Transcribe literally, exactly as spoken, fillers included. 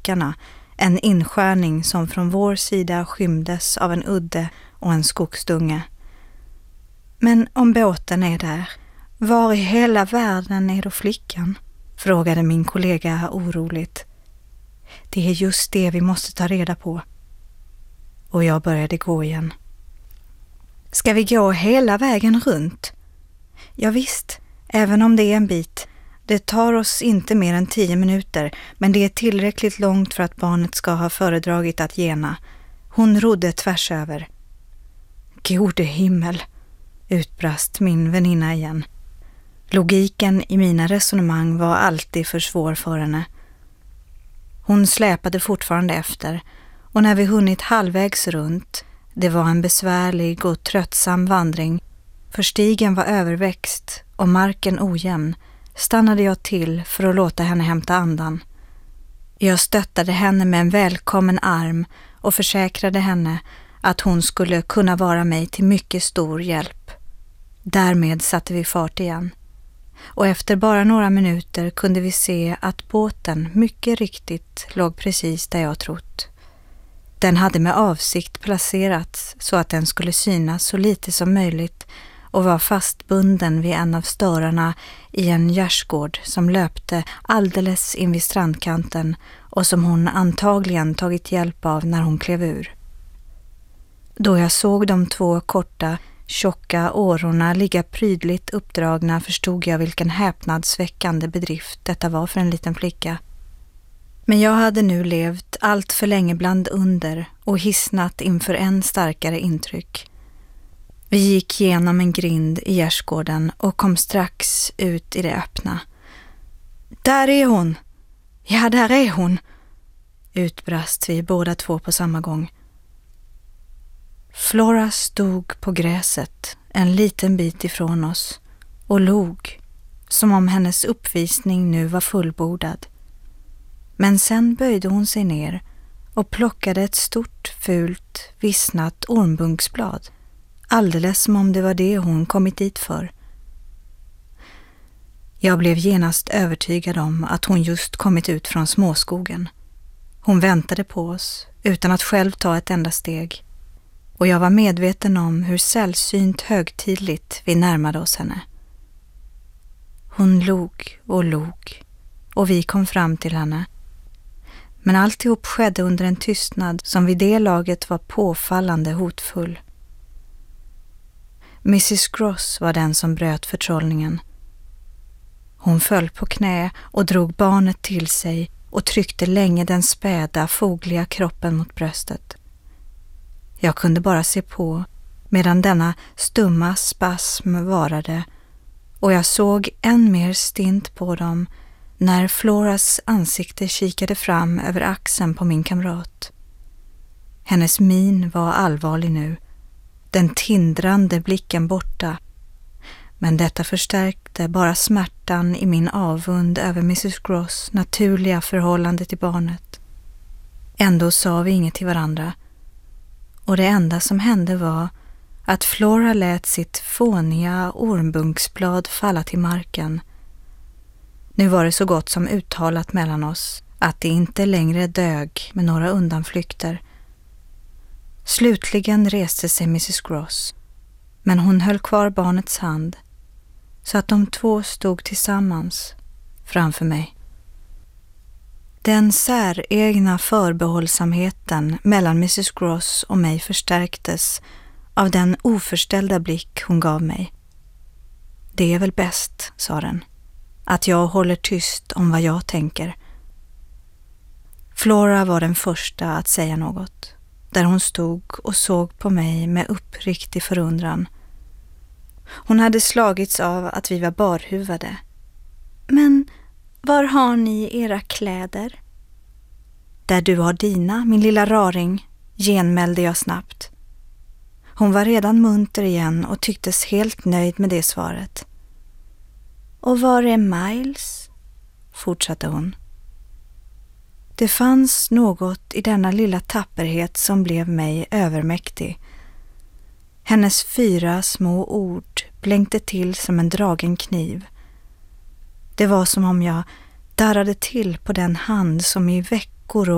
vikarna, en inskärning som från vår sida skymdes av en udde och en skogsdunge. Men om båten är där, var i hela världen är då flickan? Frågade min kollega oroligt. Det är just det vi måste ta reda på. Och jag började gå igen. Ska vi gå hela vägen runt? Ja visst, även om det är en bit. Det tar oss inte mer än tio minuter, men det är tillräckligt långt för att barnet ska ha föredragit att gena. Hon rodde tvärs över. Gode himmel, utbrast min väninna igen. Logiken i mina resonemang var alltid för svår för henne. Hon släpade fortfarande efter, och när vi hunnit halvvägs runt, det var en besvärlig och tröttsam vandring, för stigen var överväxt och marken ojämn, stannade jag till för att låta henne hämta andan. Jag stöttade henne med en välkommen arm och försäkrade henne att hon skulle kunna vara mig till mycket stor hjälp. Därmed satte vi fart igen. Och efter bara några minuter kunde vi se att båten mycket riktigt låg precis där jag trott. Den hade med avsikt placerats så att den skulle synas så lite som möjligt och var fastbunden vid en av störarna i en gärdsgård som löpte alldeles in vid strandkanten och som hon antagligen tagit hjälp av när hon klev ur. Då jag såg de två korta, tjocka årorna ligga prydligt uppdragna förstod jag vilken häpnadsväckande bedrift detta var för en liten flicka. Men jag hade nu levt allt för länge bland under och hissnat inför än starkare intryck. Vi gick genom en grind i gärdsgården och kom strax ut i det öppna. Där är hon! Ja, där är hon! Utbrast vi båda två på samma gång. Flora stod på gräset en liten bit ifrån oss och log som om hennes uppvisning nu var fullbordad. Men sen böjde hon sig ner och plockade ett stort, fult, vissnat ormbunksblad, alldeles som om det var det hon kommit dit för. Jag blev genast övertygad om att hon just kommit ut från småskogen. Hon väntade på oss utan att själv ta ett enda steg. Och jag var medveten om hur sällsynt högtidligt vi närmade oss henne. Hon log och log och vi kom fram till henne. Men alltihop skedde under en tystnad som vid det laget var påfallande hotfull. missus Gross var den som bröt förtrollningen. Hon föll på knä och drog barnet till sig och tryckte länge den späda, fogliga kroppen mot bröstet. Jag kunde bara se på medan denna stumma spasm varade och jag såg än mer stint på dem när Floras ansikte kikade fram över axeln på min kamrat. Hennes min var allvarlig nu, den tindrande blicken borta, men detta förstärkte bara smärtan i min avund över missus Gross naturliga förhållande till barnet. Ändå sa vi inget till varandra. Och det enda som hände var att Flora lät sitt fåniga ormbunksblad falla till marken. Nu var det så gott som uttalat mellan oss att det inte längre dög med några undanflykter. Slutligen reste sig missus Gross, men hon höll kvar barnets hand så att de två stod tillsammans framför mig. Den säregna förbehållsamheten mellan missus Gross och mig förstärktes av den oförställda blick hon gav mig. Det är väl bäst, sa den, att jag håller tyst om vad jag tänker. Flora var den första att säga något, där hon stod och såg på mig med uppriktig förundran. Hon hade slagits av att vi var barhuvade. Men var har ni era kläder? Där du har dina, min lilla raring, genmälde jag snabbt. Hon var redan munter igen och tycktes helt nöjd med det svaret. Och var är Miles? Fortsatte hon. Det fanns något i denna lilla tapperhet som blev mig övermäktig. Hennes fyra små ord blänkte till som en dragen kniv. Det var som om jag darrade till på den hand som i veckor och